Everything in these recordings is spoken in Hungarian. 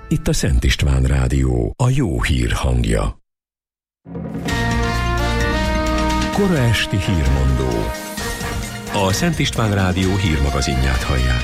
Itt a Szent István Rádió, a jó hír hangja. Kora esti hírmondó. A Szent István Rádió hírmagazinját hallják.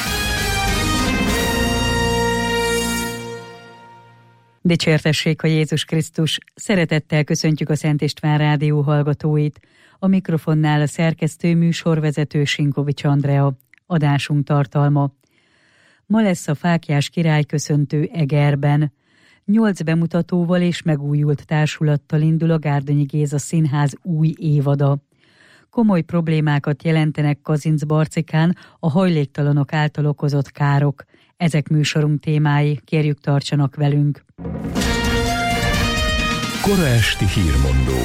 Dicsértessék a Jézus Krisztus! Szeretettel köszöntjük a Szent István Rádió hallgatóit. A mikrofonnál a szerkesztő műsorvezető Sinkovics Andrea. Adásunk tartalma. Ma lesz a Fáklyás király köszöntő Egerben. 8 bemutatóval és megújult társulattal indul a Gárdonyi Géza Színház új évada. Komoly problémákat jelentenek Kazincbarcikán a hajléktalanok által okozott károk. Ezek műsorunk témái, kérjük tartsanak velünk. Kora esti hírmondó.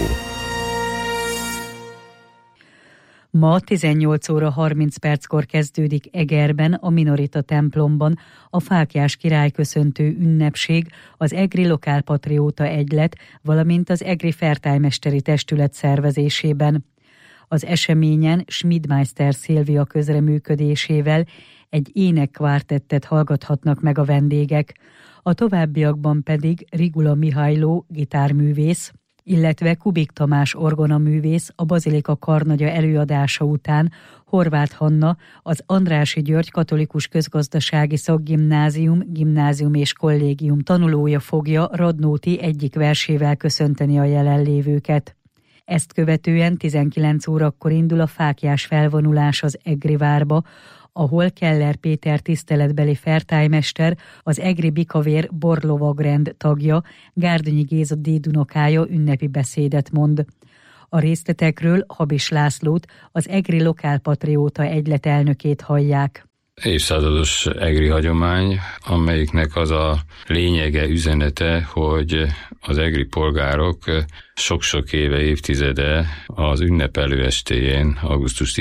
Ma 18 óra 30 perckor kezdődik Egerben, a Minorita templomban a Fáklyás király köszöntő ünnepség, az Egri Lokálpatrióta Egylet, valamint az Egri Fertájmesteri Testület szervezésében. Az eseményen Schmidmeister Szilvia közreműködésével egy énekkvártettet hallgathatnak meg a vendégek, a továbbiakban pedig Rigula Mihajló gitárművész, illetve Kubik Tamás orgonaművész a Bazilika karnagya előadása után Horváth Hanna, az Andrássy György Katolikus Közgazdasági Szakgimnázium, gimnázium és kollégium tanulója fogja Radnóti egyik versével köszönteni a jelenlévőket. Ezt követően 19 órakor indul a fáklyás felvonulás az Egri várba, ahol Keller Péter tiszteletbeli fertájmester, az Egri Bikavér borlovagrend tagja, Gárdonyi Géza dédunokája ünnepi beszédet mond. A részletekről Habis Lászlót, az Egri Lokálpatrióta Egylet elnökét hallják. Évszázados egri hagyomány, amelyiknek az a lényege, üzenete, hogy az egri polgárok sok-sok éve, évtizede az ünnepelő estéjén, augusztus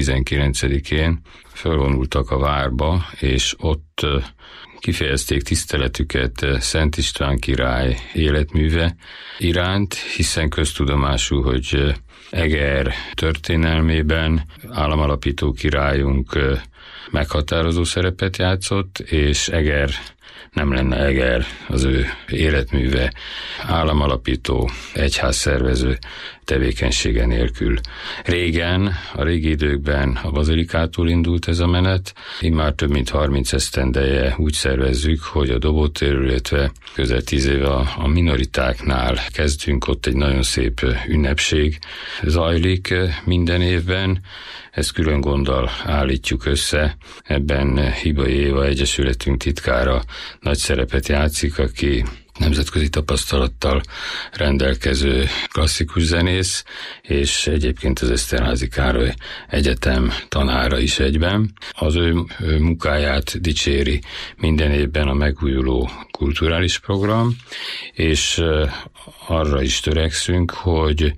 19-én fölvonultak a várba, és ott kifejezték tiszteletüket Szent István király életműve iránt, hiszen köztudomású, hogy Eger történelmében államalapító királyunk meghatározó szerepet játszott, és Eger nem lenne Eger az ő életműve államalapító, egyházszervező tevékenysége nélkül. Régen, a régi időkben a Bazilikától indult ez a menet, immár több mint 30 esztendeje úgy szervezzük, hogy a Dobótérről, illetve közel 10 éve a minoritáknál kezdünk, ott egy nagyon szép ünnepség zajlik minden évben. Ezt külön gonddal állítjuk össze. Ebben Hibai Éva egyesületünk titkára nagy szerepet játszik, aki nemzetközi tapasztalattal rendelkező klasszikus zenész, és egyébként az Eszterházy Károly Egyetem tanára is egyben. Az ő munkáját dicséri minden évben a megújuló kulturális program, és arra is törekszünk, hogy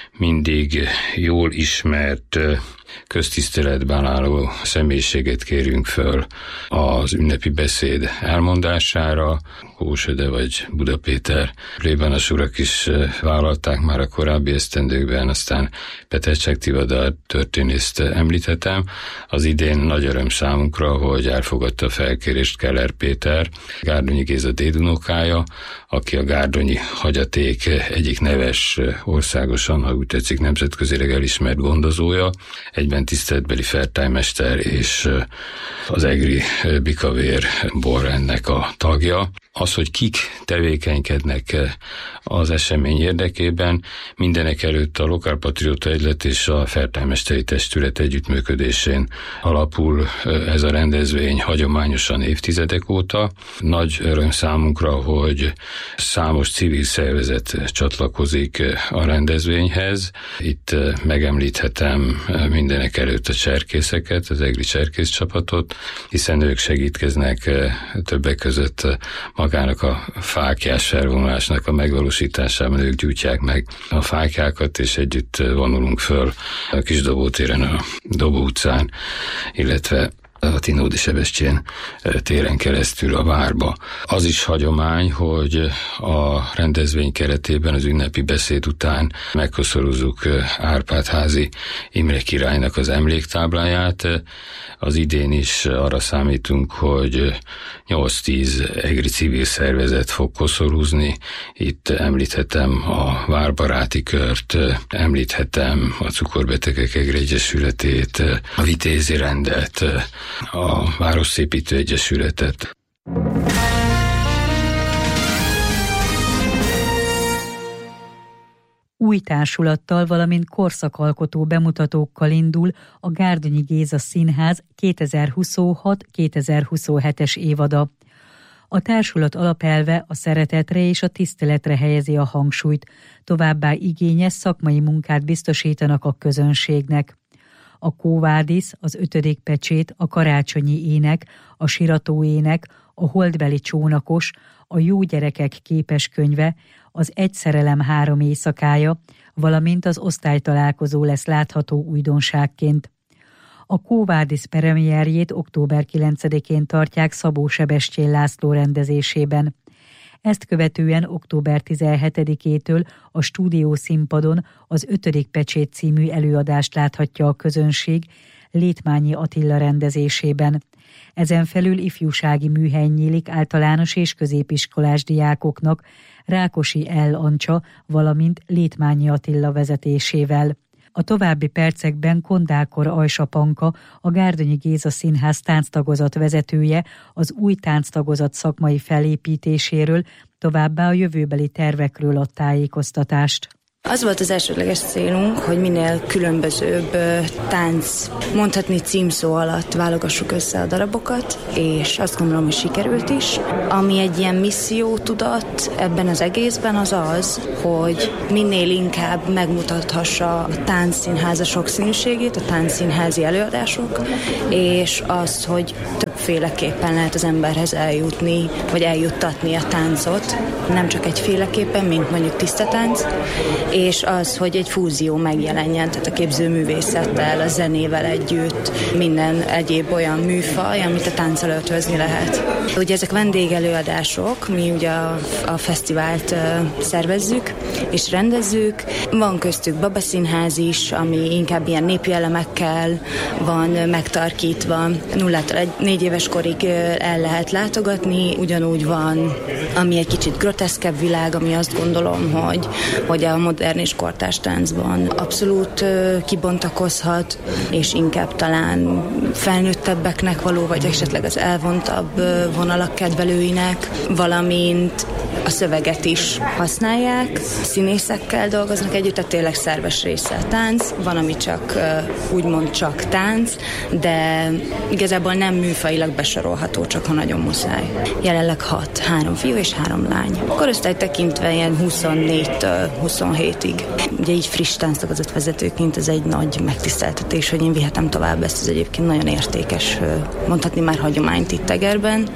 mindig jól ismert, köztiszteletben álló személyiséget kérjünk föl az ünnepi beszéd elmondására. Kósede vagy Buda Péter plébános urak is vállalták már a korábbi esztendőkben, aztán Petersek Tivadar történészt említhetem. Az idén nagy öröm számunkra, hogy elfogadta a felkérést Keller Péter, Gárdonyi Géza dédunokája, aki a gárdonyi hagyaték egyik neves, országosan, ha úgy tetszik, nemzetközileg elismert gondozója, egyben tiszteletbeli fertájmester és az Egri Bikavér borrendnek a tagja. Az, hogy kik tevékenykednek az esemény érdekében, mindenek előtt a Lokálpatrióta Egylet és a Fertájmesteri Testület együttműködésén alapul ez a rendezvény hagyományosan évtizedek óta. Nagy öröm számunkra, hogy számos civil szervezet csatlakozik a rendezvényhez. Itt megemlíthetem mindenek előtt a cserkészeket, az egri cserkész csapatot, hiszen ők segítkeznek többek között magának a fáklyás felvonulásnak a megvalósításában. Ők gyújtják meg a fáklyákat, és együtt vonulunk föl a Kis Dobótéren, a Dobó utcán, illetve a Tinódi Sebestyén téren keresztül a várba. Az is hagyomány, hogy a rendezvény keretében az ünnepi beszéd után megkoszorozzuk Árpád-házi Imre királynak az emléktábláját. Az idén is arra számítunk, hogy 8-10 egri civil szervezet fog koszorúzni. Itt említhetem a Várbaráti Kört, említhetem a Cukorbetegek Egri Egyesületét, a Vitézi Rendet, a Városszépítő Egyesületet. Új társulattal, valamint korszakalkotó bemutatókkal indul a Gárdonyi Géza Színház 2026-2027-es évada. A társulat alapelve a szeretetre és a tiszteletre helyezi a hangsúlyt, továbbá igényes szakmai munkát biztosítanak a közönségnek. A Kóvádisz, az 5. pecsét, a karácsonyi ének, a siratóének, a holdbeli csónakos, a Jó gyerekek képeskönyve, az Egy szerelem 3 éjszakája, valamint az osztálytalálkozó lesz látható újdonságként. A Kóvádisz premierjét október 9-én tartják Szabó Sebestyén László rendezésében. Ezt követően október 17-től a Stúdió színpadon az 5. pecsét című előadást láthatja a közönség Létmányi Attila rendezésében. Ezen felül ifjúsági műhely nyílik általános és középiskolás diákoknak Rákosi L. Ancsa, valamint Létmányi Attila vezetésével. A további percekben Kondákor Ajsa Panka, a Gárdonyi Géza Színház tánctagozat vezetője az új tánctagozat szakmai felépítéséről, továbbá a jövőbeli tervekről ad tájékoztatást. Az volt az elsődleges célunk, hogy minél különbözőbb tánc, mondhatni címszó alatt válogassuk össze a darabokat, és azt gondolom, hogy sikerült is. Ami egy ilyen missziótudat ebben az egészben az, hogy minél inkább megmutathassa a táncszínház a sokszínűségét, a táncszínházi előadások, és azt, hogy többféleképpen lehet az emberhez eljutni, vagy eljuttatni a táncot, nem csak egyféleképpen, mint mondjuk tiszta tánc, és az, hogy egy fúzió megjelenjen, tehát a képzőművészettel, a zenével együtt, minden egyéb olyan műfaj, amit a tánccal ötvözni lehet. Ugye ezek vendégelőadások, mi ugye a fesztivált szervezzük és rendezzük. Van köztük babaszínház is, ami inkább ilyen népi elemekkel van megtarkítva. 0-tól 4 éves korig el lehet látogatni, ugyanúgy van, ami egy kicsit groteszkebb világ, ami azt gondolom, hogy a modern és kortárs táncban abszolút kibontakozhat, és inkább talán felnőttebbeknek való, vagy esetleg az elvontabb vonalak kedvelőinek, valamint a szöveget is használják, színészekkel dolgoznak együtt, tehát tényleg szerves része a tánc, van, ami csak úgymond csak tánc, de igazából nem műfajilag besorolható, csak ha nagyon muszáj. Jelenleg 6, 3 fiú és 3 lány. Korosztály tekintve ilyen 24-től 27-ig. Ugye így friss tánctagozat vezetőként ez egy nagy megtiszteltetés, hogy én vihetem tovább ezt az egyébként nagyon értékes, mondhatni már hagyományt itt Egerben,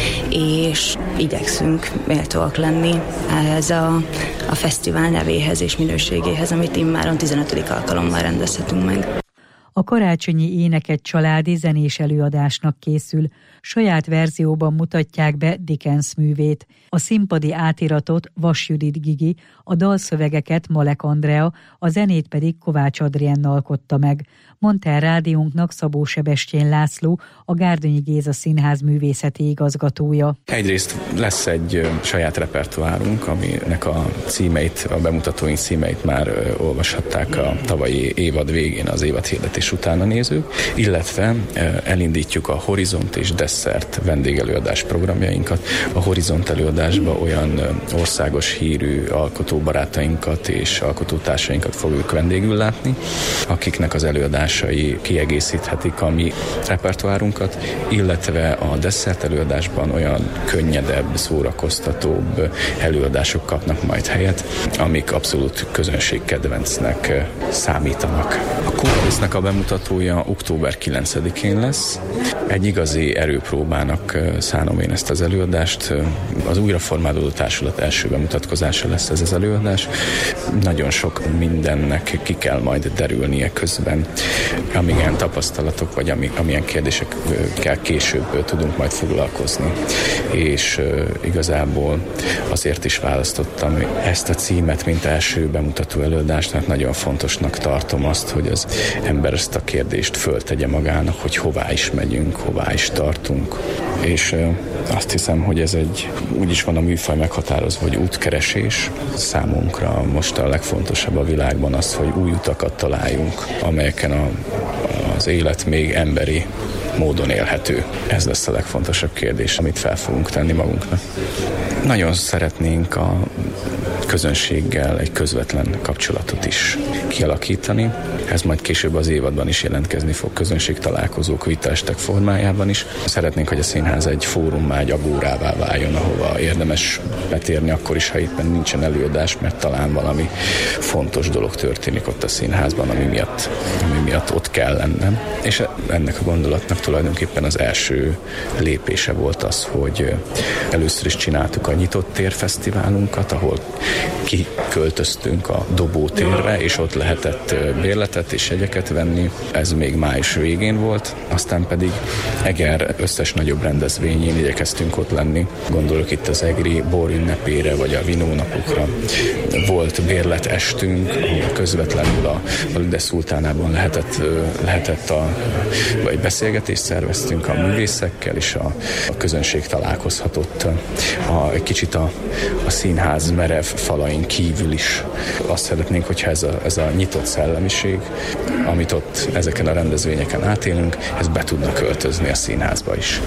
és igyekszünk méltóak lenni ehhez a fesztivál nevéhez és minőségéhez, amit immáron 15. alkalommal rendezhetünk meg. A karácsonyi ének egy családi zenés előadásnak készül. Saját verzióban mutatják be Dickens művét. A színpadi átiratot Vas Judit Gigi, a dalszövegeket Malek Andrea, a zenét pedig Kovács Adrien alkotta meg. Mondta el rádiónknak Szabó Sebestyén László, a Gárdonyi Géza Színház művészeti igazgatója. Egyrészt lesz egy saját repertoárunk, aminek a címeit, a bemutatóink címeit már olvashatták a tavalyi évad végén, az évad hirdetés után a nézők, illetve elindítjuk a Horizont és Desszert vendégelőadás programjainkat. A Horizont előadásba olyan országos hírű alkotóbarátainkat és alkotótársainkat fogjuk vendégül látni, akiknek az előadásai kiegészíthetik a mi repertoárunkat, illetve a Desszert előadásban olyan könnyedebb, szórakoztatóbb előadások kapnak majd helyet, amik abszolút közönségkedvencnek számítanak. A Kóvádisznak a bemutatója október 9-én lesz. Egy igazi erőpróbának szánom én ezt az előadást. Az újraformálódó társulat első bemutatkozása lesz ez az előadás. Nagyon sok mindennek ki kell majd derülnie közben, amilyen tapasztalatok, vagy amilyen kérdésekkel később tudunk majd foglalkozni. És igazából azért is választottam ezt a címet, mint első bemutató előadást, mert nagyon fontosnak tartom azt, hogy az ember ezt a kérdést föltegye magának, hogy hová is megyünk, hová is tartunk. És azt hiszem, hogy ez úgy is van a műfaj meghatározva, hogy útkeresés. Számunkra most a legfontosabb a világban az, hogy új utakat találjunk, amelyeken az élet még emberi módon élhető. Ez lesz a legfontosabb kérdés, amit fel fogunk tenni magunknak. Nagyon szeretnénk a közönséggel egy közvetlen kapcsolatot is kialakítani. Ez majd később az évadban is jelentkezni fog, közönségtalálkozók, vitaestek formájában is. Szeretnénk, hogy a színház egy fórummá, egy agórává váljon, ahova érdemes betérni akkor is, ha éppen nincsen előadás, mert talán valami fontos dolog történik ott a színházban, ami miatt ott kell lennem. És ennek a gondolatnak tulajdonképpen az első lépése volt az, hogy először is csináltuk a Nyitott Tér Fesztiválunkat, ahol kiköltöztünk a Dobótérre, és ott lehetett bérletet és jegyeket venni. Ez még május végén volt, aztán pedig Eger összes nagyobb rendezvényén igyekeztünk ott lenni. Gondolok itt az egri bor ünnepére, vagy a vinónapokra. Volt bérletestünk, ahol közvetlenül a Lüde Szultánában lehetett vagy beszélgetést szerveztünk a művészekkel, és a közönség találkozhatott egy kicsit a színház merev falain kívül is. Azt szeretnénk, hogyha ez a nyitott szellemiség, amit ott ezeken a rendezvényeken átélünk, ez be tudna költözni a színházba is.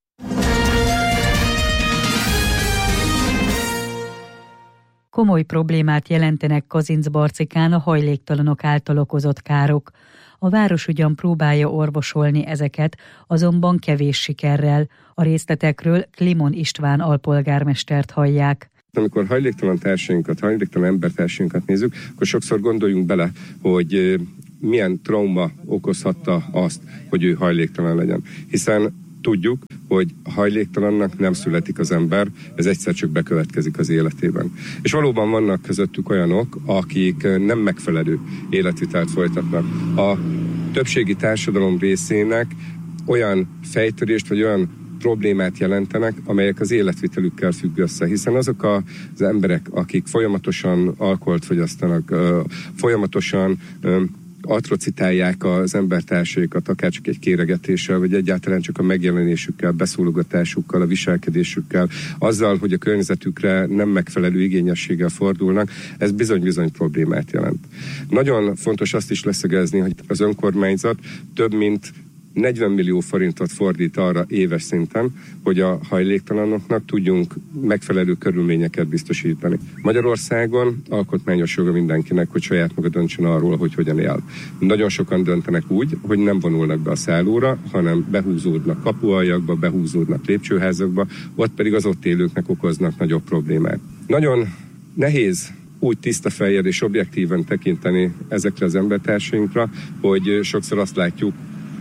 Komoly problémát jelentenek Kazincbarcikán a hajléktalanok által okozott károk. A város ugyan próbálja orvosolni ezeket, azonban kevés sikerrel. A részletekről Klimon István alpolgármestert hallják. Amikor hajléktalan embertársainkat nézzük, akkor sokszor gondoljunk bele, hogy milyen trauma okozhatta azt, hogy ő hajléktalan legyen. Hiszen tudjuk, hogy hajléktalannak nem születik az ember, ez egyszer csak bekövetkezik az életében. És valóban vannak közöttük olyanok, akik nem megfelelő életvitelt folytatnak. A többségi társadalom részének olyan fejtörést, vagy olyan problémát jelentenek, amelyek az életvitelükkel függ össze, hiszen azok az emberek, akik folyamatosan alkoholt fogyasztanak, folyamatosan atrocitálják az embertársaikat, akár csak egy kéregetéssel, vagy egyáltalán csak a megjelenésükkel, beszólogatásukkal, a viselkedésükkel, azzal, hogy a környezetükre nem megfelelő igényességgel fordulnak, ez bizony-bizony problémát jelent. Nagyon fontos azt is leszögezni, hogy az önkormányzat több mint 40 millió forintot fordít arra éves szinten, hogy a hajléktalanoknak tudjunk megfelelő körülményeket biztosítani. Magyarországon alkotmányos joga mindenkinek, hogy saját maga döntsön arról, hogy hogyan él. Nagyon sokan döntenek úgy, hogy nem vonulnak be a szállóra, hanem behúzódnak kapualjakba, behúzódnak lépcsőházakba, ott pedig az ott élőknek okoznak nagyobb problémát. Nagyon nehéz úgy tiszta fejjel és objektíven tekinteni ezekre az embertársainkra, hogy sokszor azt látjuk,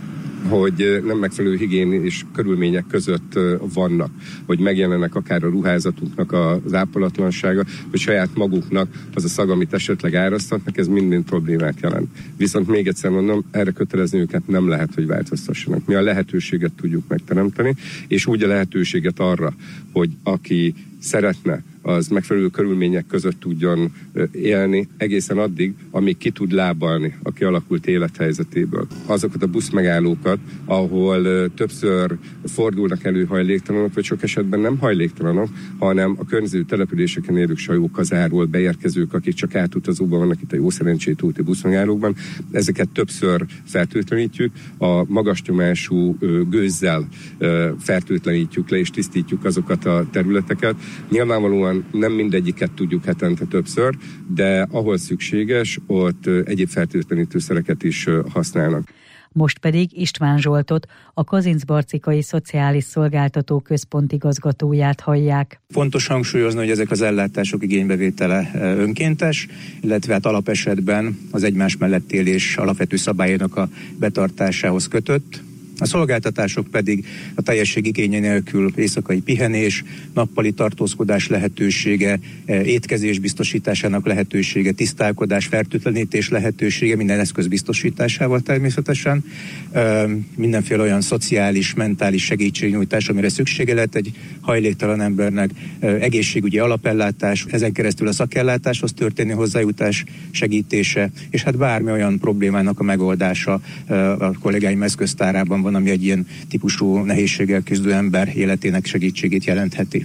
hogy nem megfelelő higiénis körülmények között vannak, hogy megjelennek akár a ruházatunknak az ápolatlansága, hogy saját maguknak az a szag, amit esetleg árasztatnak, ez mind-mind problémát jelent. Viszont még egyszer mondom, erre kötelezni őket nem lehet, hogy változtassanak. Mi a lehetőséget tudjuk megteremteni, és úgy a lehetőséget arra, hogy aki szeretne, az megfelelő körülmények között tudjon élni egészen addig, amíg ki tud lábalni a kialakult élethelyzetéből. Azokat a buszmegállókat, ahol többször fordulnak elő hajléktalanok, vagy sok esetben nem hajléktalanok, hanem a környező településeken élők Sajókazáról beérkezők, akik csak átutazóban vannak itt a Jószerencsét úti buszmegállókban, ezeket többször fertőtlenítjük, a magas nyomású gőzzel fertőtlenítjük le és tisztítjuk azokat a területeket. Nyilvánvalóan nem mindegyiket tudjuk hetente többször, de ahol szükséges, ott egyéb fertőtlenítőszereket is használnak. Most pedig István Zsoltot, a Kazincbarcikai Szociális Szolgáltató Központ igazgatóját hallják. Fontos hangsúlyozni, hogy ezek az ellátások igénybevétele önkéntes, illetve hát alapesetben az egymás mellett élés alapvető szabályának a betartásához kötött. A szolgáltatások pedig a teljesség igénye nélkül éjszakai pihenés, nappali tartózkodás lehetősége, étkezés biztosításának lehetősége, tisztálkodás, fertőtlenítés lehetősége, minden eszköz biztosításával természetesen, mindenféle olyan szociális, mentális segítségnyújtás, amire szüksége lehet egy hajléktalan embernek, egészségügyi alapellátás, ezen keresztül a szakellátáshoz történő hozzájutás segítése, és hát bármi olyan problémának a megoldása a kollégáim eszköztárában van, ami egy ilyen típusú nehézséggel küzdő ember életének segítségét jelentheti.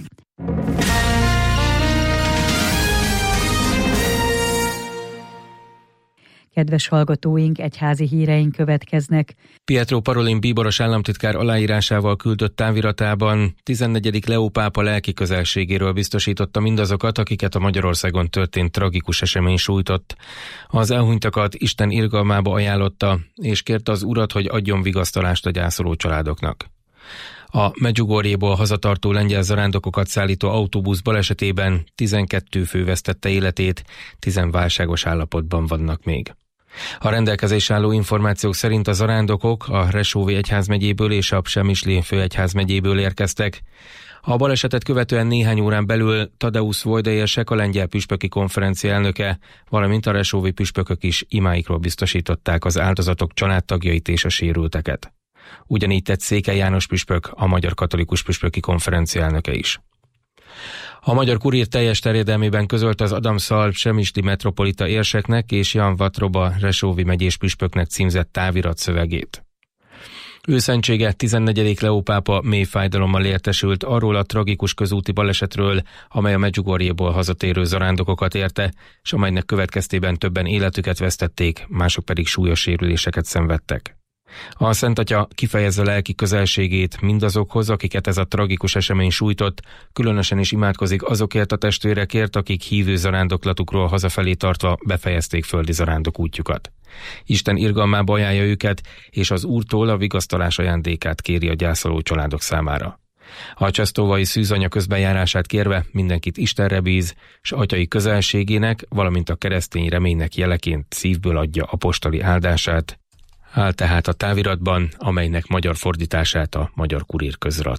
Kedves hallgatóink, egyházi híreink következnek. Pietro Parolin bíboros államtitkár aláírásával küldött táviratában 14. Leó pápa lelki közelségéről biztosította mindazokat, akiket a Magyarországon történt tragikus esemény sújtott. Az elhunytakat Isten irgalmába ajánlotta, és kérte az Urat, hogy adjon vigasztalást a gyászoló családoknak. A Medjugorjéból hazatartó lengyel zarándokokat szállító autóbusz balesetében 12 fő vesztette életét, 10 válságos állapotban vannak még. A rendelkezésre álló információk szerint a zarándokok a Resóvi egyházmegyéből és a Przemyslin főegyházmegyéből érkeztek. A balesetet követően néhány órán belül Tadeusz Vojdaérsek, a lengyel püspöki konferencia elnöke, valamint a resóvi püspökök is imáikról biztosították az áldozatok családtagjait és a sérülteket. Ugyanígy tett Székely János püspök, a Magyar Katolikus Püspöki Konferencia elnöke is. A Magyar Kurír teljes terjedelmében közölte az Adamszal Przemyslin metropolita érseknek és Jan Vatroba Resóvi megyés püspöknek címzett távirat szövegét. Őszentsége 14. Leó pápa mély fájdalommal értesült arról a tragikus közúti balesetről, amely a Medjugorjéból hazatérő zarándokokat érte, és amelynek következtében többen életüket vesztették, mások pedig súlyos sérüléseket szenvedtek. A Szent Atya kifejezze lelki közelségét mindazokhoz, akiket ez a tragikus esemény sújtott, különösen is imádkozik azokért a testvérekért, akik hívő zarándoklatukról hazafelé tartva befejezték földi zarándok útjukat. Isten irgalmába ajánlja őket, és az Úrtól a vigasztalás ajándékát kéri a gyászoló családok számára. A csesztóvai szűzanya közbenjárását kérve mindenkit Istenre bíz, s atyai közelségének, valamint a keresztény reménynek jeleként szívből adja apostoli áldását, áll tehát a táviratban, amelynek magyar fordítását a Magyar Kurír közreadta.